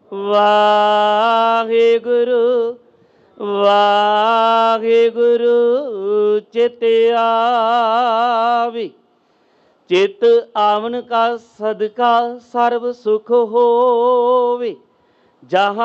ਵਾਹਿਗੁਰੂ ਵਾਹਿਗੁਰੂ ਚਿਤ ਆਵੀ। ਚਿਤ ਆਵਨ ਕਾ ਸਦਕਾ ਸਰਬ ਸੁਖ ਹੋਵੇ। ਜਹਾਂ